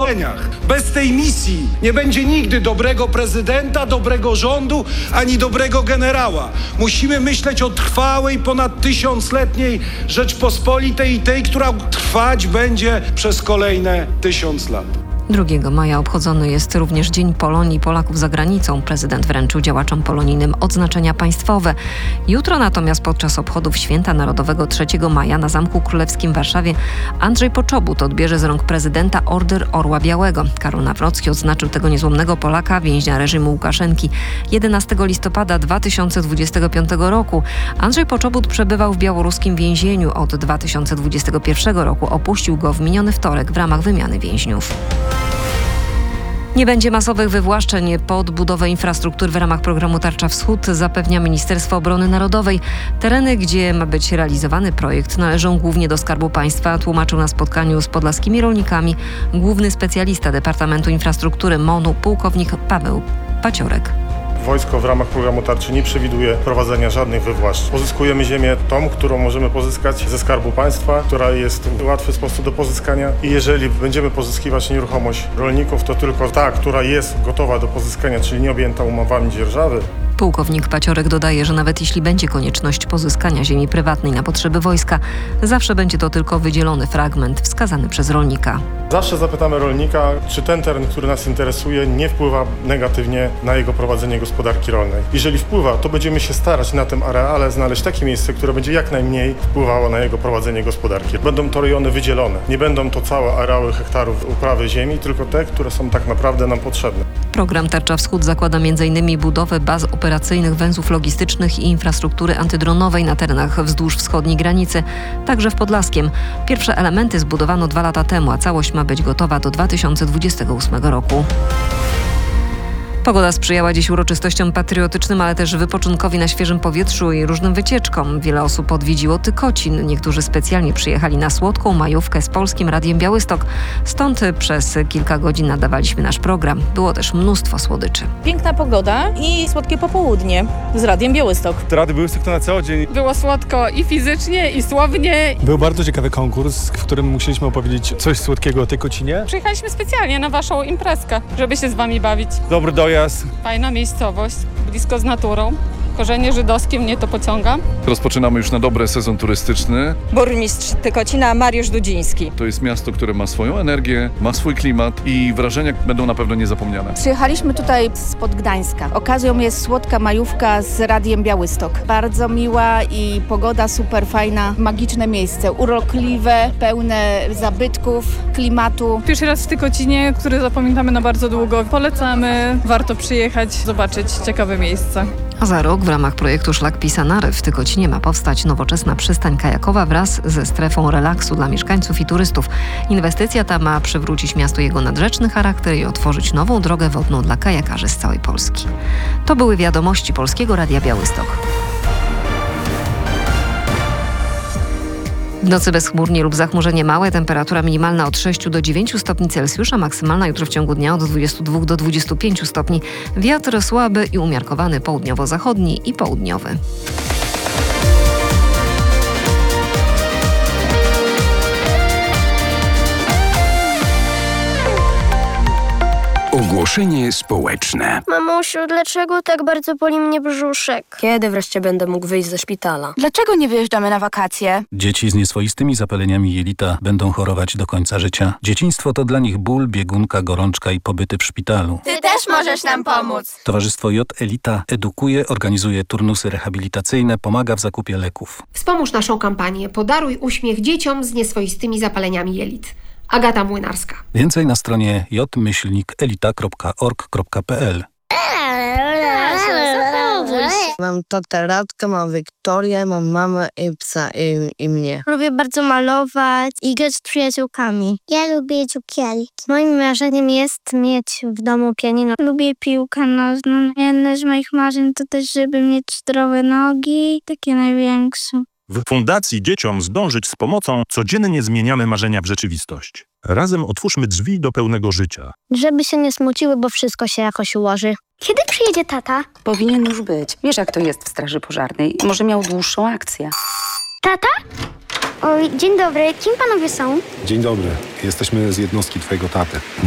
szkoleniach. Bez tej misji nie będzie nigdy dobrego prezydenta, dobrego rządu, ani dobrego generała. Musimy myśleć o trwałej, ponad 1000-letniej Rzeczpospolitej i tej, która trwać będzie przez kolejne 1000 lat. 2 maja obchodzony jest również Dzień Polonii i Polaków za granicą. Prezydent wręczył działaczom polonijnym odznaczenia państwowe. Jutro natomiast podczas obchodów Święta Narodowego 3 maja na Zamku Królewskim w Warszawie Andrzej Poczobut odbierze z rąk prezydenta Order Orła Białego. Karol Nawrocki odznaczył tego niezłomnego Polaka, więźnia reżimu Łukaszenki, 11 listopada 2025 roku. Andrzej Poczobut przebywał w białoruskim więzieniu od 2021 roku. Opuścił go w miniony wtorek w ramach wymiany więźniów. Nie będzie masowych wywłaszczeń pod budowę infrastruktury w ramach programu Tarcza Wschód, zapewnia Ministerstwo Obrony Narodowej. Tereny, gdzie ma być realizowany projekt, należą głównie do Skarbu Państwa, tłumaczył na spotkaniu z podlaskimi rolnikami główny specjalista Departamentu Infrastruktury MON-u pułkownik Paweł Paciorek. Wojsko w ramach programu Tarczy nie przewiduje prowadzenia żadnych wywłaszczeń. Pozyskujemy ziemię tą, którą możemy pozyskać ze Skarbu Państwa, która jest w łatwy sposób do pozyskania i jeżeli będziemy pozyskiwać nieruchomość rolników, to tylko ta, która jest gotowa do pozyskania, czyli nie objęta umowami dzierżawy. Pułkownik Paciorek dodaje, że nawet jeśli będzie konieczność pozyskania ziemi prywatnej na potrzeby wojska, zawsze będzie to tylko wydzielony fragment wskazany przez rolnika. Zawsze zapytamy rolnika, czy ten teren, który nas interesuje, nie wpływa negatywnie na jego prowadzenie gospodarki rolnej. Jeżeli wpływa, to będziemy się starać na tym areale znaleźć takie miejsce, które będzie jak najmniej wpływało na jego prowadzenie gospodarki. Będą to rejony wydzielone. Nie będą to całe areały hektarów uprawy ziemi, tylko te, które są tak naprawdę nam potrzebne. Program Tarcza Wschód zakłada m.in. budowę baz operacyjnych, węzłów logistycznych i infrastruktury antydronowej na terenach wzdłuż wschodniej granicy, także w Podlaskiem. Pierwsze elementy zbudowano 2 lata temu, a całość ma być gotowa do 2028 roku. Pogoda sprzyjała dziś uroczystościom patriotycznym, ale też wypoczynkowi na świeżym powietrzu i różnym wycieczkom. Wiele osób odwiedziło Tykocin. Niektórzy specjalnie przyjechali na słodką majówkę z Polskim Radiem Białystok. Stąd przez kilka godzin nadawaliśmy nasz program. Było też mnóstwo słodyczy. Piękna pogoda i słodkie popołudnie z Radiem Białystok. Radio Białystok to na co dzień. Było słodko i fizycznie, i słownie. Był bardzo ciekawy konkurs, w którym musieliśmy opowiedzieć coś słodkiego o Tykocinie. Przyjechaliśmy specjalnie na waszą imprezkę, żeby się z wami bawić. Dobry dojazd. Fajna miejscowość, blisko z naturą. Korzenie żydowskie mnie to pociąga. Rozpoczynamy już na dobre sezon turystyczny. Burmistrz Tykocina Mariusz Dudziński. To jest miasto, które ma swoją energię, ma swój klimat i wrażenia będą na pewno niezapomniane. Przyjechaliśmy tutaj spod Gdańska. Okazją jest słodka majówka z Radiem Białystok. Bardzo miła i pogoda super fajna. Magiczne miejsce, urokliwe, pełne zabytków, klimatu. Pierwszy raz w Tykocinie, który zapamiętamy na bardzo długo. Polecamy, warto przyjechać, zobaczyć ciekawe miejsce. A za rok w ramach projektu Szlak Pisanary w Tykocinie ma powstać nowoczesna przystań kajakowa wraz ze strefą relaksu dla mieszkańców i turystów. Inwestycja ta ma przywrócić miastu jego nadrzeczny charakter i otworzyć nową drogę wodną dla kajakarzy z całej Polski. To były wiadomości Polskiego Radia Białystok. W nocy bezchmurnie lub zachmurzenie małe, temperatura minimalna od 6 do 9 stopni Celsjusza, maksymalna jutro w ciągu dnia od 22 do 25 stopni. Wiatr słaby i umiarkowany południowo-zachodni i południowy. Ogłoszenie społeczne. Mamusiu, dlaczego tak bardzo boli mnie brzuszek? Kiedy wreszcie będę mógł wyjść ze szpitala? Dlaczego nie wyjeżdżamy na wakacje? Dzieci z nieswoistymi zapaleniami jelita będą chorować do końca życia. Dzieciństwo to dla nich ból, biegunka, gorączka i pobyty w szpitalu. Ty też możesz nam pomóc. Towarzystwo J Elita edukuje, organizuje turnusy rehabilitacyjne, pomaga w zakupie leków. Wspomóż naszą kampanię Podaruj uśmiech dzieciom z nieswoistymi zapaleniami jelit. Agata Młynarska. Więcej na stronie j-elita.org.pl. Mam tatę Radka, mam Wiktorię, mam mamę i psa i mnie. Lubię bardzo malować i grać z przyjaciółkami. Ja lubię cukierki. Moim marzeniem jest mieć w domu pianino. Lubię piłkę nożną. Jedne z moich marzeń to też, żeby mieć zdrowe nogi, takie największe. W Fundacji Dzieciom Zdążyć z Pomocą codziennie zmieniamy marzenia w rzeczywistość. Razem otwórzmy drzwi do pełnego życia. Żeby się nie smuciły, bo wszystko się jakoś ułoży. Kiedy przyjedzie tata? Powinien już być. Wiesz, jak to jest w straży pożarnej. Może miał dłuższą akcję. Tata? Oj, dzień dobry. Kim panowie są? Dzień dobry. Jesteśmy z jednostki twojego taty.